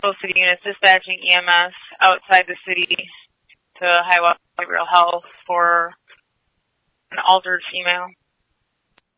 city units dispatching EMS outside the city to Hiawatha Behavioral Health for an altered female.